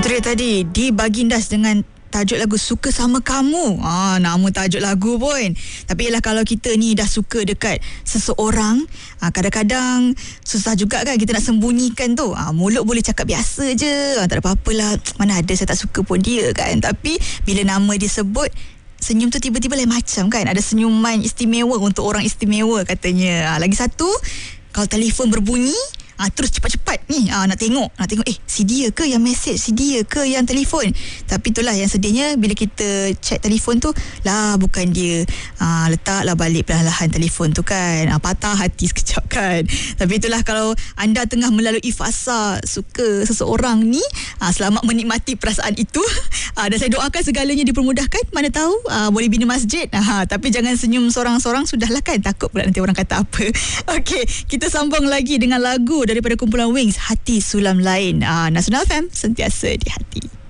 Itu dia tadi, di Bagindas dengan tajuk lagu Suka Sama Kamu. Nama tajuk lagu pun. Tapi ialah kalau kita ni dah suka dekat seseorang, kadang-kadang susah juga kan kita nak sembunyikan tu. Mulut boleh cakap biasa je, tak ada apa-apalah, mana ada saya tak suka pun dia kan. Tapi bila nama dia sebut, senyum tu tiba-tiba lain macam kan. Ada senyuman istimewa untuk orang istimewa katanya. Lagi satu, kalau telefon berbunyi, terus cepat-cepat ni nak tengok si dia ke yang mesej, si dia ke yang telefon. Tapi itulah yang sedihnya, bila kita check telefon tu lah bukan dia, letaklah balik perlahan-lahan telefon tu kan. Patah hati sekejap kan. Tapi itulah, kalau anda tengah melalui fasa suka seseorang ni, selamat menikmati perasaan itu. Dan saya doakan segalanya dipermudahkan. Mana tahu boleh bina masjid. Tapi jangan senyum sorang-sorang, sudahlah kan, takut pula nanti orang kata apa. Okey, kita sambung lagi dengan lagu daripada kumpulan Wings, Hati Sulam Lain. Nasional FM, sentiasa di hati.